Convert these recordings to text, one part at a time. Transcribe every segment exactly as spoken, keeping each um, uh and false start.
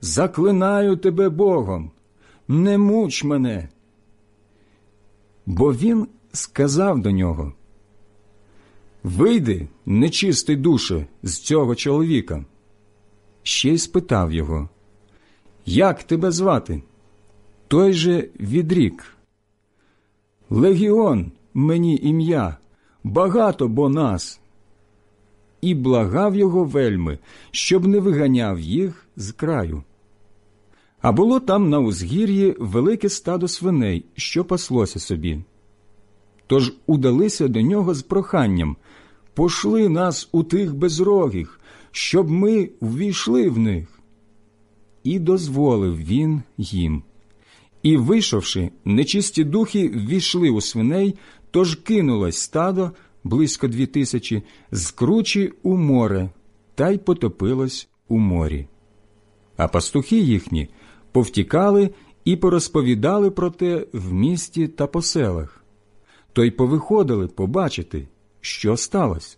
заклинаю тебе Богом, не муч мене. Бо він сказав до нього: вийди, нечистий душе, з цього чоловіка. Ще й спитав його: як тебе звати? Той же відрік: Легіон мені ім'я, багато бо нас. І благав його вельми, щоб не виганяв їх з краю. А було там на узгір'ї велике стадо свиней, що паслося собі. Тож удалися до нього з проханням: пошли нас у тих безрогих, щоб ми ввійшли в них. І дозволив він їм. І, вийшовши, нечисті духи ввійшли у свиней, тож кинулось стадо, близько дві тисячі, з кручі у море, та й потопилось у морі. А пастухи їхні повтікали і порозповідали про те в місті та по селах. То й повиходили побачити, що сталося.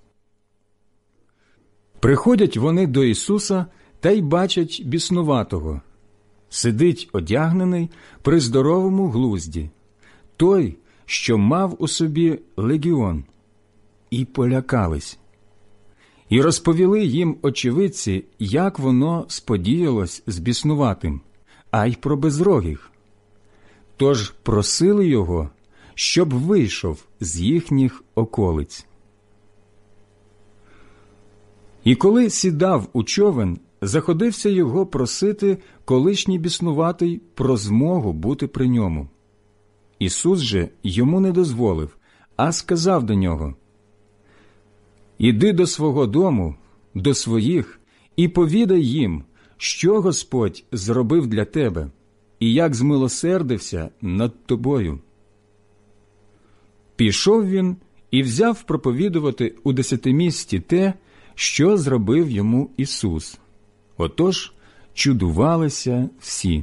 Приходять вони до Ісуса та й бачать біснуватого. Сидить одягнений при здоровому глузді, той, що мав у собі легіон, і полякались. І розповіли їм очевидці, як воно сподіялось з біснуватим, а й про безрогих. Тож просили його, щоб вийшов з їхніх околиць. І коли сідав у човен, заходився його просити колишній біснуватий про змогу бути при ньому. Ісус же йому не дозволив, а сказав до нього: «Іди до свого дому, до своїх, і повідай їм, що Господь зробив для тебе, і як змилосердився над тобою». Пішов він і взяв проповідувати у десятимісті те, що зробив йому Ісус. Отож чудувалися всі.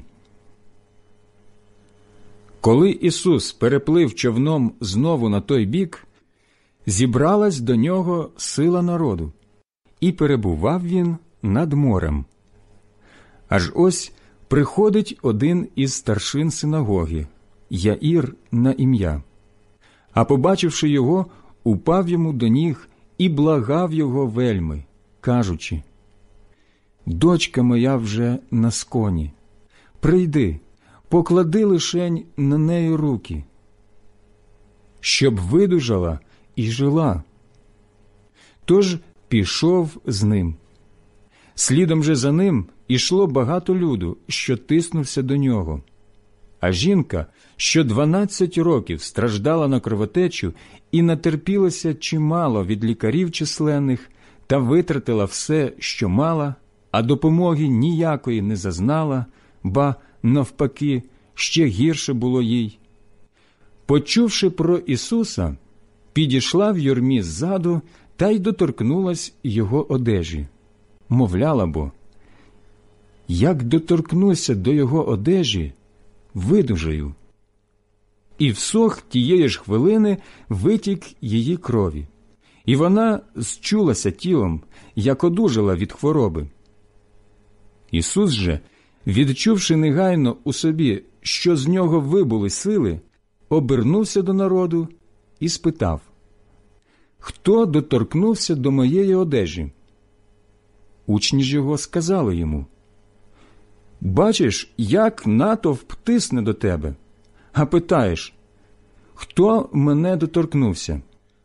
Коли Ісус переплив човном знову на той бік, зібралась до нього сила народу, і перебував він над морем. Аж ось приходить один із старшин синагоги, Яїр на ім'я. А побачивши його, упав йому до ніг і благав його вельми, кажучи: «Дочка моя вже на сконі. Прийди, поклади лишень на неї руки, щоб видужала і жила». Тож пішов з ним. Слідом же за ним ішло багато люду, що тиснувся до нього. А жінка, що дванадцять років страждала на кровотечу і натерпілася чимало від лікарів численних, та витратила все, що мала, а допомоги ніякої не зазнала, ба, навпаки, ще гірше було їй. Почувши про Ісуса, підійшла в юрмі ззаду та й доторкнулась його одежі. Мовляла бо: «Як доторкнуся до його одежі, видужаю». І всох тієї ж хвилини витік її крові, і вона зчулася тілом, як одужала від хвороби. Ісус же, відчувши негайно у собі, що з нього вибули сили, обернувся до народу і спитав: «Хто доторкнувся до моєї одежі?» Учні ж його сказали йому: «Бачиш, як натовп тисне до тебе, а питаєш: хто мене доторкнувся?»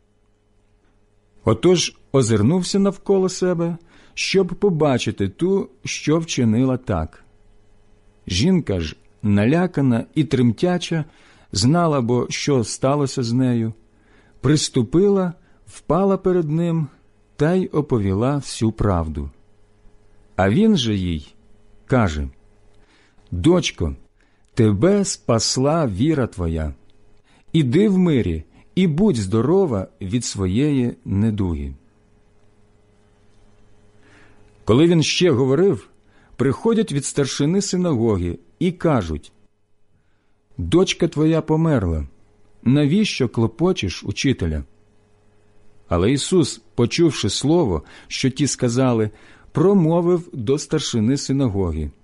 Отож озирнувся навколо себе, щоб побачити ту, що вчинила так. Жінка ж, налякана і тремтяча, знала бо, що сталося з нею, приступила, впала перед ним та й оповіла всю правду. А він же їй каже: «Дочко, тебе спасла віра твоя. Іди в мирі і будь здорова від своєї недуги». Коли він ще говорив, приходять від старшини синагоги і кажуть: «Дочка твоя померла, навіщо клопочеш учителя?» Але Ісус, почувши слово, що ті сказали, промовив до старшини синагоги: